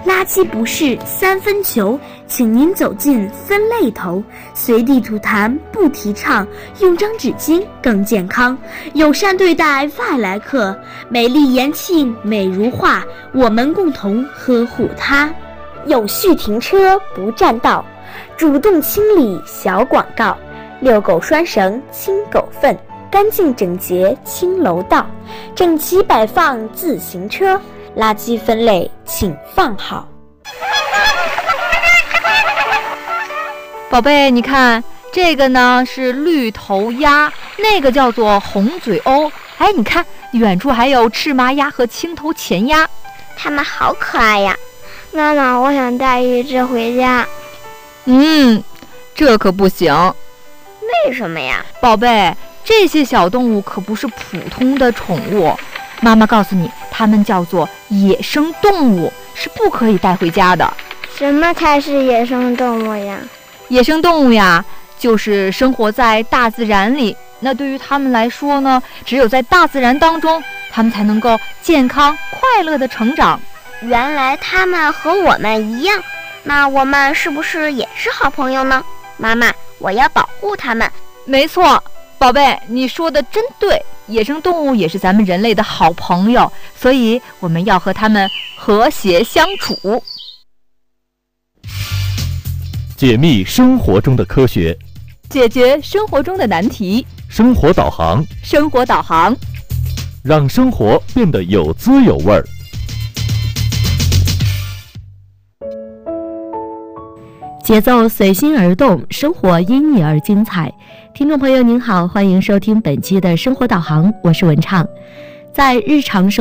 垃圾不是三分球，请您走进分类头。随地吐痰不提倡，用张纸巾更健康。友善对待外来客，美丽延庆美如画，我们共同呵护它。有序停车不占道，主动清理小广告。遛狗拴绳清狗粪，干净整洁清楼道，整齐摆放自行车，垃圾分类请放好。 宝贝，你看这个呢是绿头鸭，那个叫做红嘴鸥。哎，你看远处还有赤麻鸭和青头前鸭， 它们好可爱呀！妈妈，我想带一只回家。 这可不行。 为什么呀？ 宝贝，这些小动物可不是普通的宠物，妈妈告诉你，它们叫做野生动物，是不可以带回家的。 什么才是野生动物呀？ 野生动物呀，就是生活在大自然里。那对于它们来说呢，只有在大自然当中，它们才能够健康快乐的成长。 原来它们和我们一样，那我们是不是也是好朋友呢？妈妈，我要保护它们。 没错，宝贝，你说的真对，野生动物也是咱们人类的好朋友，所以我们要和它们和谐相处。 解密生活中的科学， 解决生活中的难题。 生活导航， 生活导航， 让生活变得有滋有味儿。 节奏随心而动，生活因你而精彩。听众朋友您好，欢迎收听本期的生活导航，我是文畅。在日常生